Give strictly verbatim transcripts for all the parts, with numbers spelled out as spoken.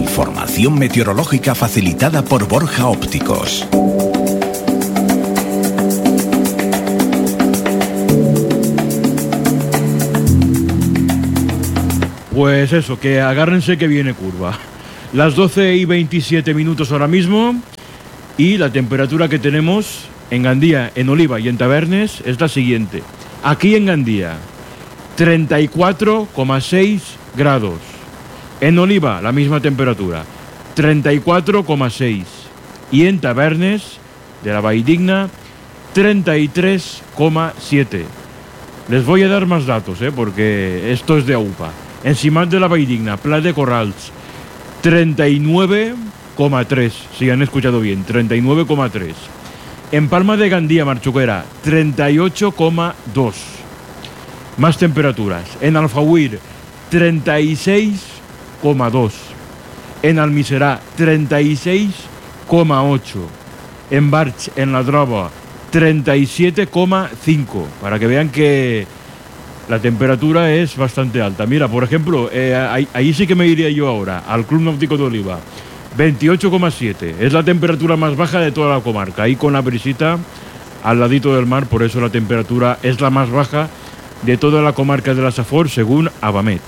información meteorológica facilitada por Borja Ópticos. Pues eso, que agárrense que viene curva. Las doce y veintisiete minutos ahora mismo, y la temperatura que tenemos en Gandía, en Oliva y en Tabernes es la siguiente. Aquí en Gandía, treinta y cuatro coma seis grados. En Oliva, la misma temperatura, treinta y cuatro coma seis. Y en Tabernes, de la Valldigna, treinta y tres coma siete. Les voy a dar más datos, ¿eh? Porque esto es de A U P A. En Simat de la Valldigna, Pla de Corrals, treinta y nueve coma tres. Si han escuchado bien, treinta y nueve coma tres. En Palma de Gandía, Marchuquera, treinta y ocho coma dos. Más temperaturas. En Alfauir, treinta y seis coma dos. En Almiserà, treinta y seis coma ocho. En Barx, en La Droba, treinta y siete coma cinco. Para que vean que la temperatura es bastante alta. Mira, por ejemplo, eh, ahí, ahí sí que me iría yo ahora, al Club Náutico de Oliva. veintiocho coma siete. Es la temperatura más baja de toda la comarca. Ahí con la brisita al ladito del mar, por eso la temperatura es la más baja de toda la comarca de la Safor, según Abamet.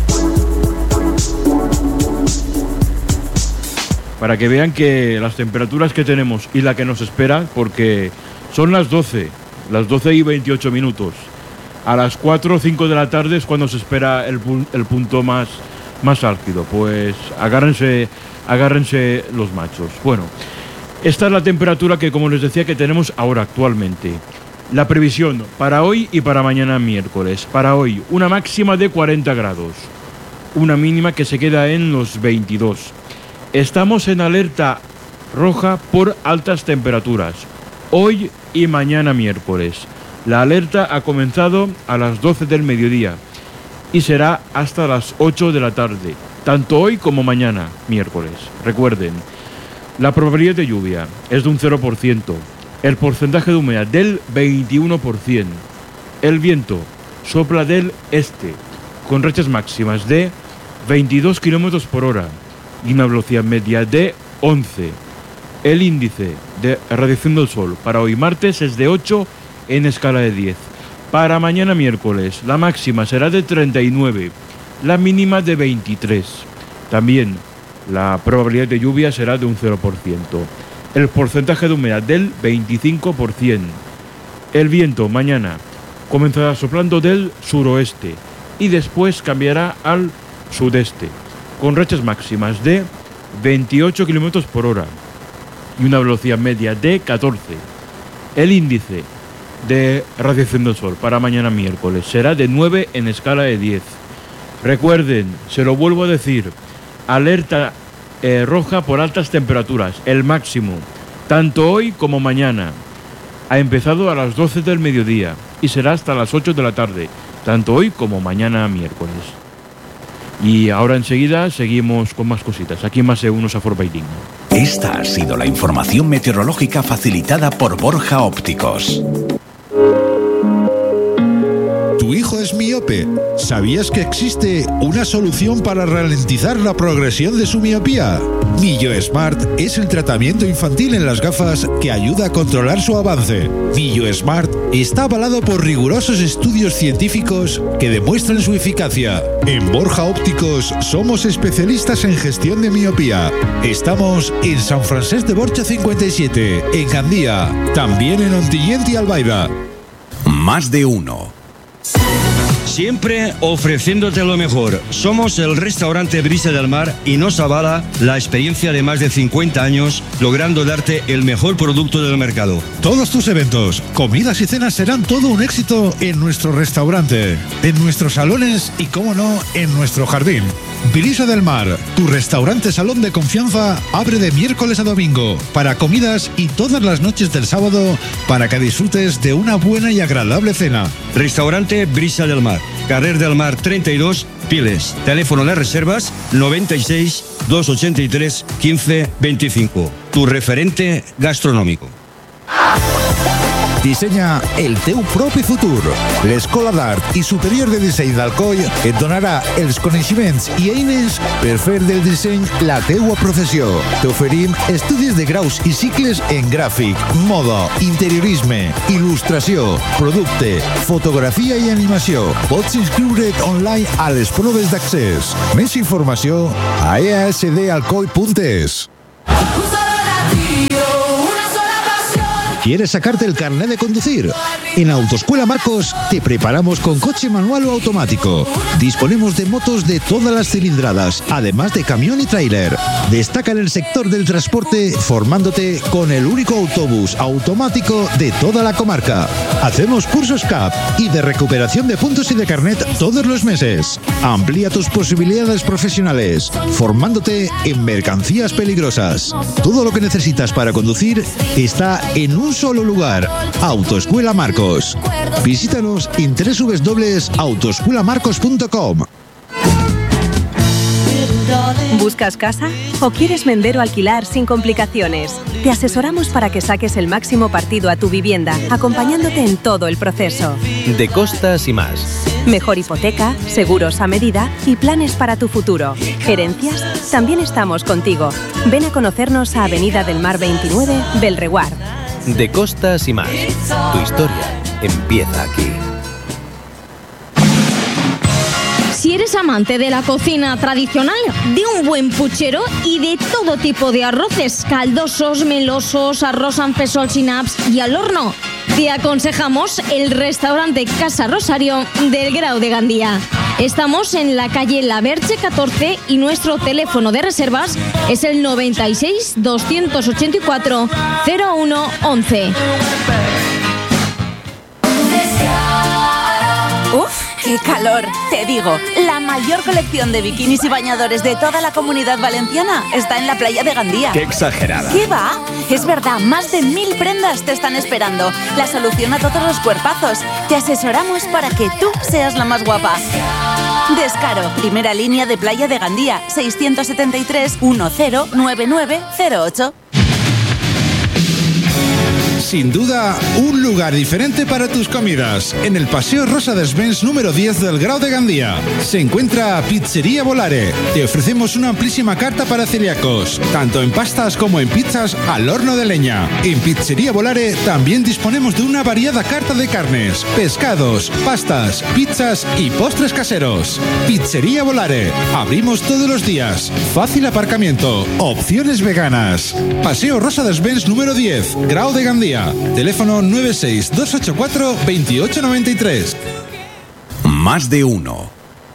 Para que vean que las temperaturas que tenemos y la que nos espera, porque son las doce, las doce y veintiocho minutos. A las cuatro o cinco de la tarde es cuando se espera el, el punto más, más álgido. Pues agárrense, agárrense los machos. Bueno, esta es la temperatura que, como les decía, que tenemos ahora actualmente. La previsión para hoy y para mañana miércoles. Para hoy, una máxima de cuarenta grados. Una mínima que se queda en los veintidós. Estamos en alerta roja por altas temperaturas. Hoy y mañana miércoles. La alerta ha comenzado a las doce del mediodía y será hasta las ocho de la tarde, tanto hoy como mañana, miércoles. Recuerden, la probabilidad de lluvia es de un cero por ciento, el porcentaje de humedad del veintiuno por ciento, el viento sopla del este, con rachas máximas de veintidós kilómetros por hora y una velocidad media de once. El índice de radiación del sol para hoy martes es de ocho en escala de diez. Para mañana miércoles, la máxima será de treinta y nueve, la mínima de veintitrés. También la probabilidad de lluvia será de un cero por ciento. El porcentaje de humedad del veinticinco por ciento. El viento mañana comenzará soplando del suroeste y después cambiará al sudeste, con rachas máximas de veintiocho kilómetros por hora y una velocidad media de catorce. El índice de radiación del sol para mañana miércoles será de nueve en escala de diez. Recuerden, se lo vuelvo a decir, alerta eh, roja por altas temperaturas, el máximo, tanto hoy como mañana. Ha empezado a las doce del mediodía y será hasta las ocho de la tarde, tanto hoy como mañana miércoles. Y ahora enseguida seguimos con más cositas, aquí en Más de Uno Safor Valldigna. Esta ha sido la información meteorológica facilitada por Borja Ópticos. ¿Tu hijo es miope? ¿Sabías que existe una solución para ralentizar la progresión de su miopía? Millo Smart es el tratamiento infantil en las gafas que ayuda a controlar su avance. Millo Smart está avalado por rigurosos estudios científicos que demuestran su eficacia. En Borja Ópticos somos especialistas en gestión de miopía. Estamos en San Francesc de Borja cincuenta y siete, en Gandía, también en Ontinyent y Albaida. Más de uno. Siempre ofreciéndote lo mejor. Somos el restaurante Brisa del Mar y nos avala la experiencia de más de cincuenta años, logrando darte el mejor producto del mercado. Todos tus eventos, comidas y cenas serán todo un éxito en nuestro restaurante, en nuestros salones y, cómo no, en nuestro jardín. Brisa del Mar, tu restaurante salón de confianza, abre de miércoles a domingo para comidas y todas las noches del sábado para que disfrutes de una buena y agradable cena. Restaurante Brisa del Mar, Carrer del Mar treinta y dos, Piles. Teléfono de reservas noventa y seis, doscientos ochenta y tres, quince veinticinco. Tu referente gastronómico. Dissenya el teu propi futur. L'Escola d'Art i Superior de Disseny d'Alcoi et donarà els coneixements i eines per fer del disseny la teua professió. T'oferim estudis de graus i cicles en gràfic, moda, interiorisme, il·lustració, producte, fotografia i animació. Pots inscriure't online a les proves d'accés. Més informació a e a esse de alcoi punt es. ¿Quieres sacarte el carnet de conducir? En Autoescuela Marcos te preparamos con coche manual o automático. Disponemos de motos de todas las cilindradas, además de camión y tráiler. Destaca en el sector del transporte formándote con el único autobús automático de toda la comarca. Hacemos cursos C A P y de recuperación de puntos y de carnet todos los meses. Amplía tus posibilidades profesionales, formándote en mercancías peligrosas. Todo lo que necesitas para conducir está en un solo lugar. Autoescuela Marcos. Visítanos en doble u doble u doble u punto autoescuela marcos punto com. ¿Buscas casa? ¿O quieres vender o alquilar sin complicaciones? Te asesoramos para que saques el máximo partido a tu vivienda, acompañándote en todo el proceso. De Costas y más. Mejor hipoteca, seguros a medida y planes para tu futuro. ¿Herencias? También estamos contigo. Ven a conocernos a Avenida del Mar veintinueve, Belreguard. De Costas y más. Tu historia empieza aquí. Si eres amante de la cocina tradicional, de un buen puchero y de todo tipo de arroces, caldosos, melosos, arroz amb fesols y naps y al horno, te aconsejamos el restaurante Casa Rosario del Grau de Gandía. Estamos en la calle La Verge catorce y nuestro teléfono de reservas es el noventa y seis, doscientos ochenta y cuatro, cero uno once. ¡Uf! ¡Qué calor! Te digo, la mayor colección de bikinis y bañadores de toda la Comunidad Valenciana está en la playa de Gandía. ¡Qué exagerada! ¿Qué va? Es verdad, más de mil prendas te están esperando. La solución a todos los cuerpazos. Te asesoramos para que tú seas la más guapa. Descaro, primera línea de playa de Gandía, seiscientos setenta y tres, diez, noventa y nueve cero ocho. Sin duda, un lugar diferente para tus comidas. En el Paseo Rosa dels Vents número diez del Grau de Gandía se encuentra Pizzería Volare. Te ofrecemos una amplísima carta para celíacos, tanto en pastas como en pizzas al horno de leña. En Pizzería Volare también disponemos de una variada carta de carnes, pescados, pastas, pizzas y postres caseros. Pizzería Volare. Abrimos todos los días. Fácil aparcamiento. Opciones veganas. Paseo Rosa dels Vents número diez, Grau de Gandía. Teléfono nueve seis dos ocho cuatro, dos ocho nueve tres. Más de uno.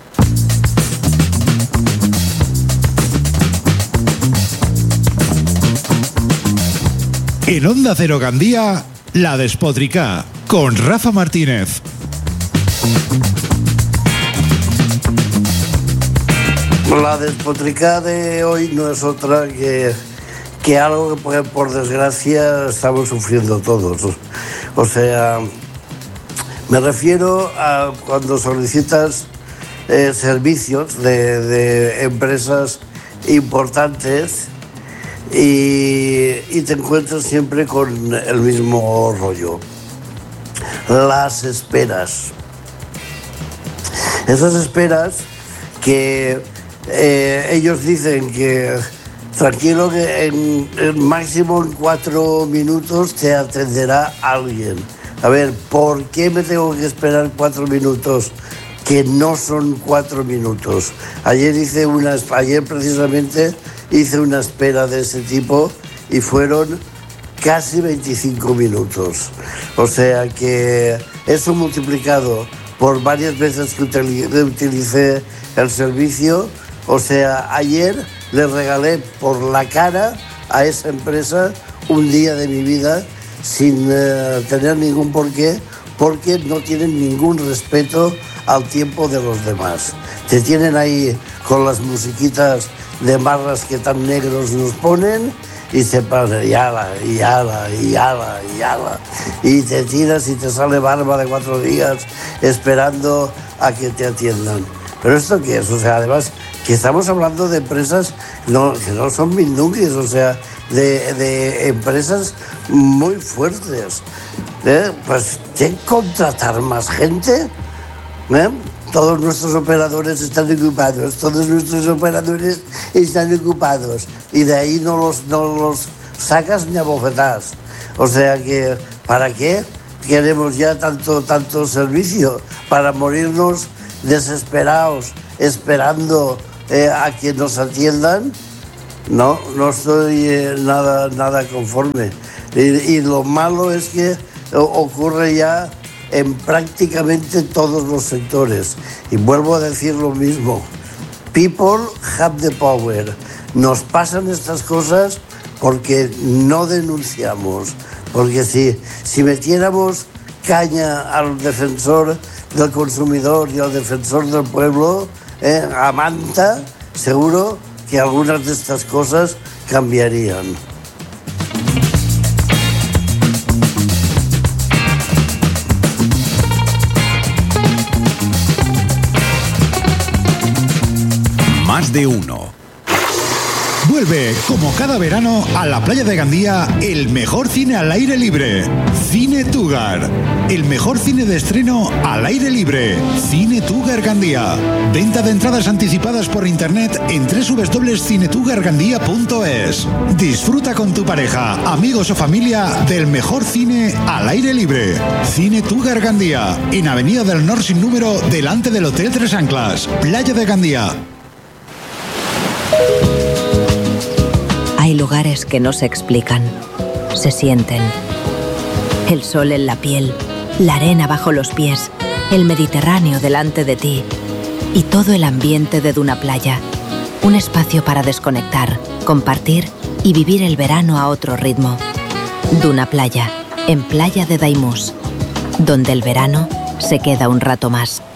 En Onda Cero Gandía, La Despotricá, con Rafa Martínez. La despotricá de hoy no es otra que, que algo que por, por desgracia estamos sufriendo todos. O sea, me refiero a cuando solicitas eh, servicios de, de empresas importantes y, y te encuentras siempre con el mismo rollo. Las esperas. Esas esperas que eh, ellos dicen que tranquilo que en, en máximo en cuatro minutos te atenderá alguien. A ver, ¿por qué me tengo que esperar cuatro minutos que no son cuatro minutos? Ayer hice una, ayer precisamente hice una espera de ese tipo y fueron casi veinticinco minutos. O sea que eso multiplicado por varias veces que utilicé el servicio, o sea, ayer le regalé por la cara a esa empresa un día de mi vida sin uh, tener ningún porqué, porque no tienen ningún respeto al tiempo de los demás. Te tienen ahí con las musiquitas de marras que tan negros nos ponen y se paran, y ala, y ala, y ala, y ala, y te tiras y te sale barba de cuatro días esperando a que te atiendan. ¿Pero esto qué es? O sea, además que estamos hablando de empresas no, que no son mindunguis, o sea, de, de empresas muy fuertes. ¿eh? Pues ¿qué contratar más gente? ¿Eh? Todos nuestros operadores están ocupados, todos nuestros operadores están ocupados y de ahí no los, no los sacas ni a bofetadas. O sea que, ¿para qué queremos ya tanto, tanto servicio? Para morirnos desesperados, esperando eh, a que nos atiendan. No, no estoy eh, nada, nada conforme. Y, y lo malo es que ocurre ya en prácticamente todos los sectores. Y vuelvo a decir lo mismo. People have the power. Nos pasan estas cosas porque no denunciamos. Porque si, si metiéramos caña al defensor del consumidor y al defensor del pueblo, eh, a manta, seguro que algunas de estas cosas cambiarían. Más de uno. Vuelve, como cada verano, a la playa de Gandía, el mejor cine al aire libre. Cine Tugar. El mejor cine de estreno al aire libre. Cine Tugar Gandía. Venta de entradas anticipadas por internet en doble u doble u doble u punto cine tugar gandía punto es. Disfruta con tu pareja, amigos o familia del mejor cine al aire libre. Cine Tugar Gandía. En Avenida del Nor sin número, delante del Hotel Tres Anclas. Playa de Gandía. Hay lugares que no se explican, se sienten. El sol en la piel, la arena bajo los pies, el Mediterráneo delante de ti y todo el ambiente de Duna Playa. Un espacio para desconectar, compartir y vivir el verano a otro ritmo. Duna Playa, en Playa de Daimús, donde el verano se queda un rato más.